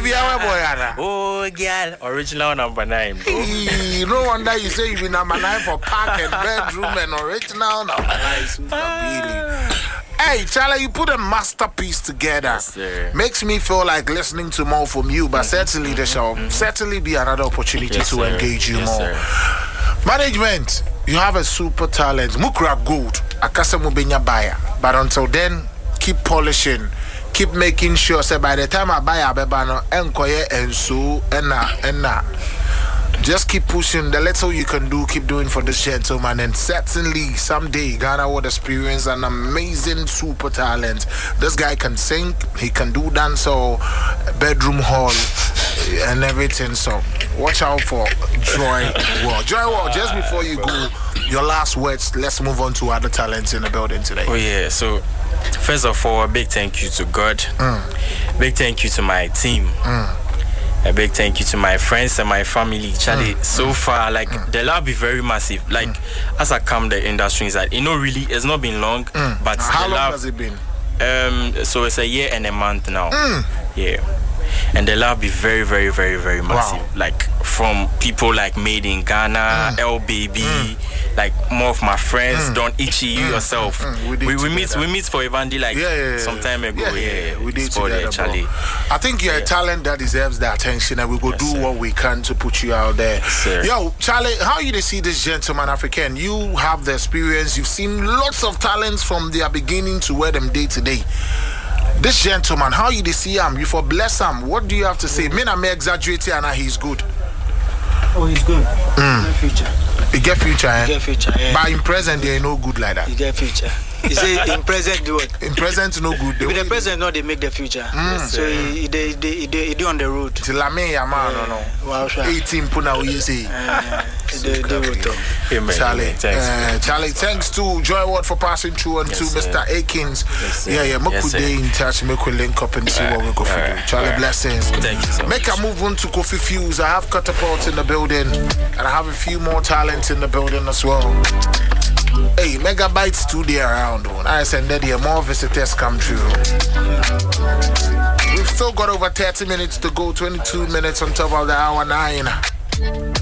Oh, girl, original number 9, bro. No wonder you say you be number 9 for park and bedroom and original number 9. Hey, Charlie, you put a masterpiece together. Yes, sir. Makes me feel like listening to more from you, but certainly there shall certainly be another opportunity to engage you more. Sir. Management, you have a super talent. Mukrab good. Akasa mubenya buyer. But until then, keep polishing. Keep making sure say by the time I buy a bebano enkoye and so and just keep pushing. The little you can do, keep doing for this gentleman, and certainly someday Ghana would experience an amazing super talent. This guy can sing, he can do dance, so bedroom hall and everything. So watch out for Joy World. Joy World, just before you go, your last words. Let's move on to other talents in the building today. Oh yeah, so first of all, a big thank you to God. Big thank you to my team. A big thank you to my friends and my family. Charlie, so far, like, the love is very massive. Like, as I come the industry inside, really, it's not been long, but how long love, has it been? So it's a year and a month now. Yeah. And the love be very, very, very, very massive. Wow. Like, from people like Made in Ghana, L Baby, like more of my friends, Don Ichi, you yourself. We meet for Evandi like some time ago. We did together, Charlie. I think you're a talent that deserves the attention, and we will do what we can to put you out there. Yo, Charlie, how you see this gentleman African? You have the experience. You've seen lots of talents from their beginning to where them day to day. This gentleman, how you see him? You for bless him. What do you have to say? Me na me exaggerate and he's good. Oh, he's good. Future. He get future, eh? He get future, yeah. But in present, they ain't no good like that. He get future. He say in present do what? In present, no good. If the present no, they make the future. So he do on the road. Till I mean, yeah, man, no. Wow, 18 puna, you say. Charlie, Charlie, thanks to Joy Ward for passing through, and to Mr. Akins. Make in touch, make we link up and see what we go for. Charlie, blessings. Thank you so much. Make a move on to Kofi Fuse. I have Catapult in the building, and I have a few more talents in the building as well. Hey, Megabytes 2 day around. I send that here, more visitors come through. We've still got over 30 minutes to go, 22 minutes on top of the hour 9.